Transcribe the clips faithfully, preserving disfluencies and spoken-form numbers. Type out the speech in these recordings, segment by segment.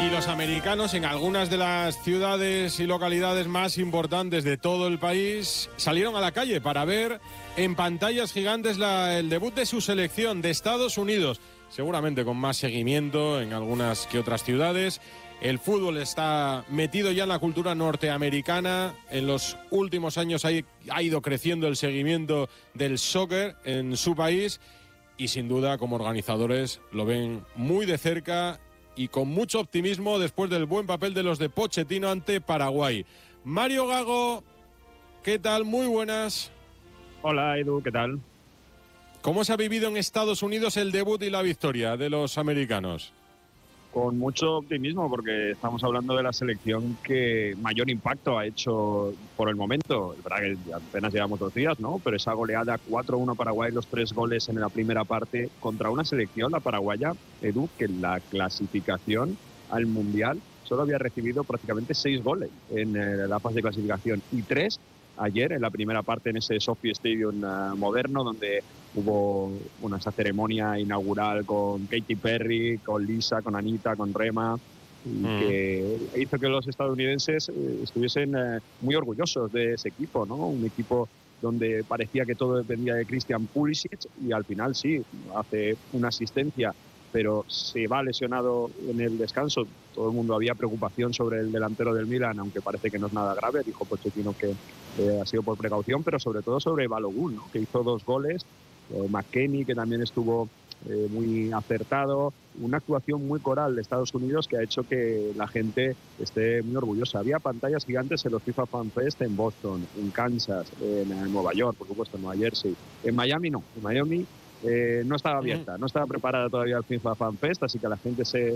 Y los americanos en algunas de las ciudades y localidades más importantes de todo el país salieron a la calle para ver en pantallas gigantes la, el debut de su selección de Estados Unidos, seguramente con más seguimiento en algunas que otras ciudades. El fútbol está metido ya en la cultura norteamericana. En los últimos años ha, ha ido creciendo el seguimiento del soccer en su país y sin duda como organizadores lo ven muy de cerca y con mucho optimismo después del buen papel de los de Pochettino ante Paraguay. Mario Gago, ¿qué tal? Muy buenas. Hola Edu, ¿qué tal? ¿Cómo se ha vivido en Estados Unidos el debut y la victoria de los americanos? Con mucho optimismo, porque estamos hablando de la selección que mayor impacto ha hecho por el momento. Es verdad que apenas llevamos dos días, ¿no? Pero esa goleada cuatro uno Paraguay, los tres goles en la primera parte contra una selección, la paraguaya, Edu, que en la clasificación al Mundial solo había recibido prácticamente seis goles en eh, la fase de clasificación y tres ayer en la primera parte en ese SoFi Stadium uh, moderno, donde hubo una esa ceremonia inaugural con Katy Perry, con Lisa, con Anita, con Rema, y mm. que hizo que los estadounidenses eh, estuviesen eh, muy orgullosos de ese equipo, ¿no? Un equipo donde parecía que todo dependía de Christian Pulisic y al final sí, hace una asistencia, pero se va lesionado en el descanso. Todo el mundo había preocupación sobre el delantero del Milan, aunque parece que no es nada grave. Dijo Pochettino que eh, ha sido por precaución, pero sobre todo sobre Balogun, ¿no? Que hizo dos goles. Eh, McKennie, que también estuvo eh, muy acertado. Una actuación muy coral de Estados Unidos que ha hecho que la gente esté muy orgullosa. Había pantallas gigantes en los FIFA Fan Fest en Boston, en Kansas, en Nueva York, por supuesto, en Nueva Jersey. En Miami no. En Miami Eh, no estaba abierta, no estaba preparada todavía el FIFA Fan Fest, así que la gente se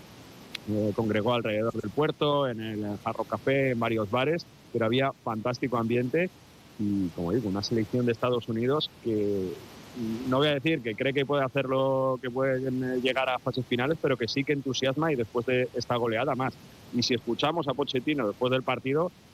eh, congregó alrededor del puerto, en el Jarro Café, en varios bares, pero había fantástico ambiente y, como digo, una selección de Estados Unidos que no voy a decir que cree que puede hacerlo, que pueden llegar a fases finales, pero que sí que entusiasma y después de esta goleada más. Y si escuchamos a Pochettino después del partido,